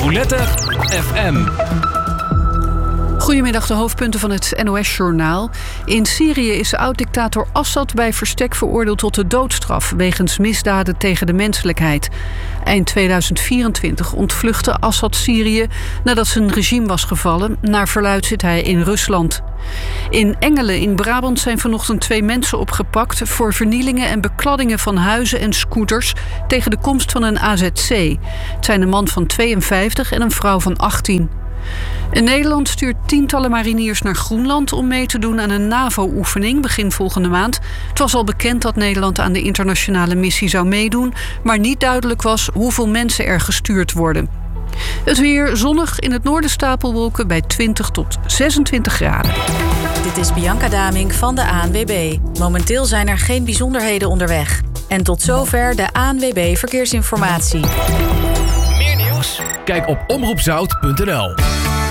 Roulette FM. Goedemiddag, de hoofdpunten van het NOS-journaal. In Syrië is oud-dictator Assad bij verstek veroordeeld tot de doodstraf wegens misdaden tegen de menselijkheid. Eind 2024 ontvluchtte Assad Syrië nadat zijn regime was gevallen. Naar verluidt zit hij in Rusland. In Engelen in Brabant zijn vanochtend 2 mensen opgepakt voor vernielingen en bekladdingen van huizen en scooters tegen de komst van een AZC. Het zijn een man van 52 en een vrouw van 18. En Nederland stuurt tientallen mariniers naar Groenland om mee te doen aan een NAVO-oefening begin volgende maand. Het was al bekend dat Nederland aan de internationale missie zou meedoen, maar niet duidelijk was hoeveel mensen er gestuurd worden. Het weer zonnig, in het noorden stapelwolken bij 20 tot 26 graden. Dit is Bianca Damink van de ANWB. Momenteel zijn er geen bijzonderheden onderweg. En tot zover de ANWB Verkeersinformatie. Meer nieuws? Kijk op omroepzout.nl.